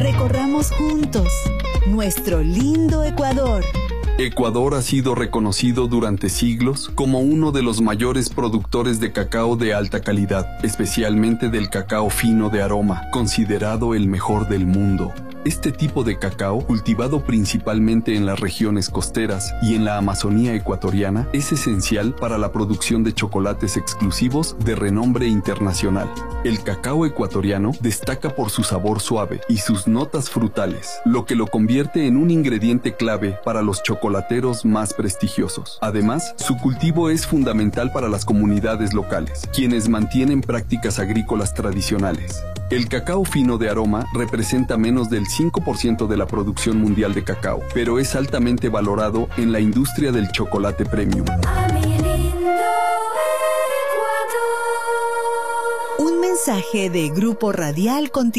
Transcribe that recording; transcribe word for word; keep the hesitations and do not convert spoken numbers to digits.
Recorramos juntos nuestro lindo Ecuador. Ecuador ha sido reconocido durante siglos como uno de los mayores productores de cacao de alta calidad, especialmente del cacao fino de aroma, considerado el mejor del mundo. Este tipo de cacao, cultivado principalmente en las regiones costeras y en la Amazonía ecuatoriana, es esencial para la producción de chocolates exclusivos de renombre internacional. El cacao ecuatoriano destaca por su sabor suave y sus notas frutales, lo que lo convierte en un ingrediente clave para los chocolateros más prestigiosos. Además, su cultivo es fundamental para las comunidades locales, quienes mantienen prácticas agrícolas tradicionales. El cacao fino de aroma representa menos del cinco por ciento de la producción mundial de cacao, pero es altamente valorado en la industria del chocolate premium. Un mensaje de Grupo Radial Continental.